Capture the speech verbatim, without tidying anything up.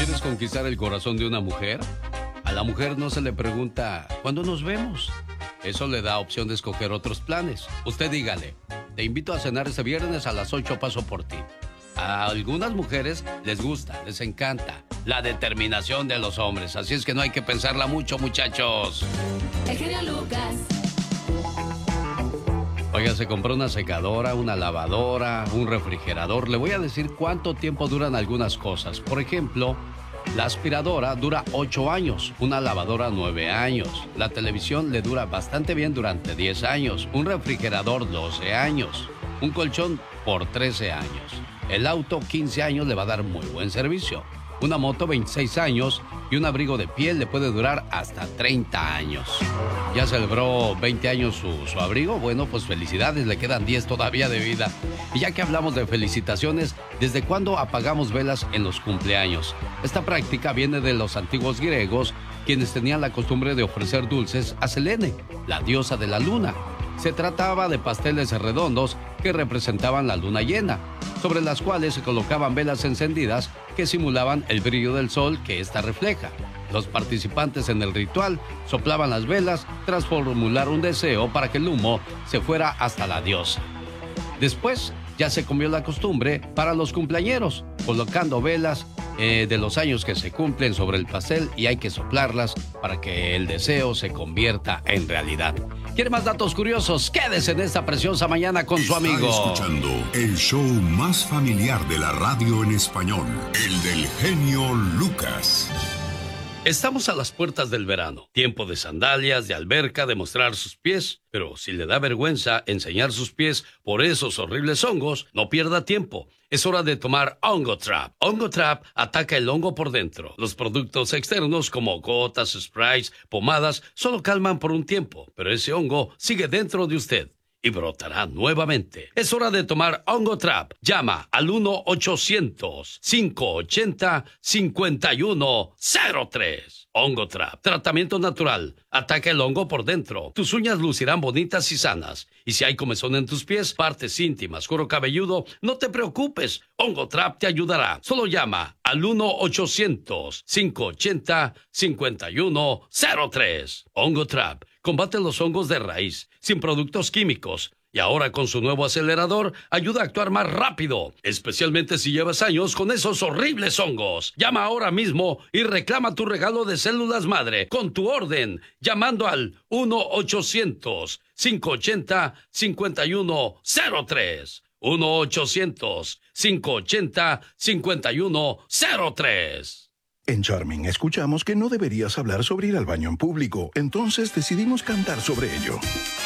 ¿Quieres conquistar el corazón de una mujer? A la mujer no se le pregunta ¿cuándo nos vemos? Eso le da opción de escoger otros planes. Usted dígale, te invito a cenar este viernes a las ocho, paso por ti. A algunas mujeres les gusta, les encanta la determinación de los hombres. Así es que no hay que pensarla mucho, muchachos. El genio Lucas. Oiga, se compró una secadora, una lavadora, un refrigerador. Le voy a decir cuánto tiempo duran algunas cosas. Por ejemplo, la aspiradora dura ocho años, una lavadora nueve años. La televisión le dura bastante bien durante diez años. Un refrigerador doce años. Un colchón por trece años. El auto quince años le va a dar muy buen servicio. Una moto veintiséis años y un abrigo de piel le puede durar hasta treinta años. ¿Ya celebró veinte años su, su abrigo? Bueno, pues felicidades, le quedan diez todavía de vida. Y ya que hablamos de felicitaciones, ¿desde cuándo apagamos velas en los cumpleaños? Esta práctica viene de los antiguos griegos, quienes tenían la costumbre de ofrecer dulces a Selene, la diosa de la luna. Se trataba de pasteles redondos que representaban la luna llena, sobre las cuales se colocaban velas encendidas que simulaban el brillo del sol que ésta refleja. Los participantes en el ritual soplaban las velas tras formular un deseo para que el humo se fuera hasta la diosa. Después ya se cambió la costumbre para los cumpleañeros, colocando velas eh, de los años que se cumplen sobre el pastel y hay que soplarlas para que el deseo se convierta en realidad. ¿Quiere más datos curiosos? Quédese en esta preciosa mañana con su amigo. Está escuchando el show más familiar de la radio en español, el del genio Lucas. Estamos a las puertas del verano, tiempo de sandalias, de alberca, de mostrar sus pies. Pero si le da vergüenza enseñar sus pies por esos horribles hongos, no pierda tiempo. Es hora de tomar Ongotrap. Ongotrap ataca el hongo por dentro. Los productos externos como gotas, sprays, pomadas, solo calman por un tiempo, pero ese hongo sigue dentro de usted y brotará nuevamente. Es hora de tomar Ongotrap. Llama al uno ochocientos, cinco ochenta, cincuenta y uno cero tres. Ongotrap, tratamiento natural. Ataca el hongo por dentro. Tus uñas lucirán bonitas y sanas. Y si hay comezón en tus pies, partes íntimas, cuero cabelludo, no te preocupes. Ongotrap te ayudará. Solo llama al uno ochocientos, cinco ochenta, cincuenta y uno cero tres. Ongotrap combate los hongos de raíz, sin productos químicos. Y ahora con su nuevo acelerador, ayuda a actuar más rápido, especialmente si llevas años con esos horribles hongos. Llama ahora mismo y reclama tu regalo de células madre con tu orden, llamando al uno ochocientos, cinco ochenta, cincuenta y uno cero tres. uno ochocientos, cinco ochenta, cincuenta y uno cero tres. En Charming escuchamos que no deberías hablar sobre ir al baño en público, entonces decidimos cantar sobre ello.